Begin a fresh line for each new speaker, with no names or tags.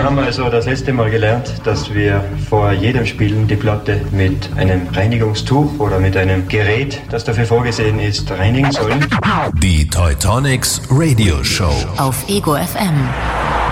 haben also das letzte Mal gelernt, dass wir vor jedem Spielen die Platte mit einem Reinigungstuch oder mit einem Gerät, das dafür vorgesehen ist, reinigen sollen.
Die Teutonics Radio Show
auf Ego FM.